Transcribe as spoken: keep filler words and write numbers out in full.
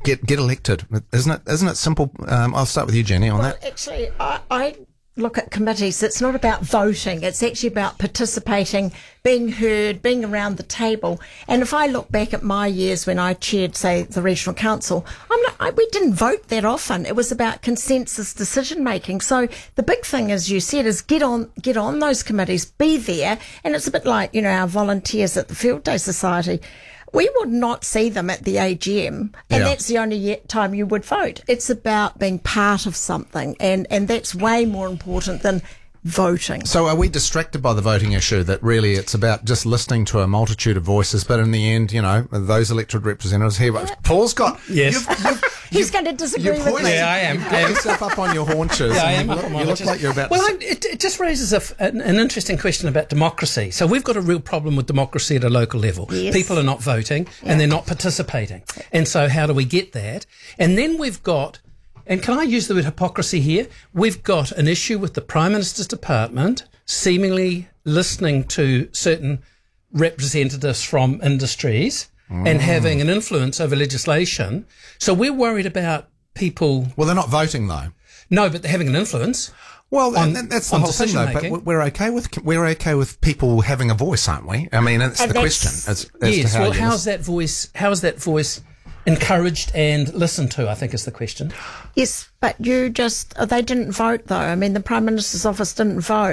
get get elected. Isn't it? Isn't it simple? Um, I'll start with you, Jenny, on Well, that. actually, I, I look at committees. It's not about voting. It's actually about participating, being heard, being around the table. And if I look back at my years when I chaired, say, the regional council, I'm not, I, we didn't vote that often. It was about consensus decision making. So the big thing, as you said, is get on get on those committees, be there. And it's a bit like, you know, our volunteers at the Field Day Society. We would not see them at the A G M, and Yeah. that's the only ye- time you would vote. It's about being part of something, and, and that's way more important than voting. So are we distracted by the voting issue, that really it's about just listening to a multitude of voices, but in the end, you know, those elected representatives here, Paul's got... Yes. You've, you've, He's going to disagree you've with poised- me. Yeah, I am. You've I got am. yourself up on your haunches. Yeah, I and am you up look, on my you look haunches. like you're about Well, to... I'm, it, it just raises a f an, an interesting question about democracy. So we've got a real problem with democracy at a local level. Yes. People are not voting and they're not participating. And so how do we get that? And then we've got, and can I use the word hypocrisy here? We've got an issue with the Prime Minister's Department seemingly listening to certain representatives from industries mm. and having an influence over legislation. So we're worried about people... Well, they're not voting, though. No, but they're having an influence. Well, on- that, that's the on whole thing, though. But decision-making. we're okay with we're okay with people having a voice, aren't we? I mean, it's And the that's- question. As, as Yes, to how well, you how's that voice, how is that voice encouraged and listened to, I think is the question. Yes, but you just, they didn't vote though. I mean, the Prime Minister's office didn't vote.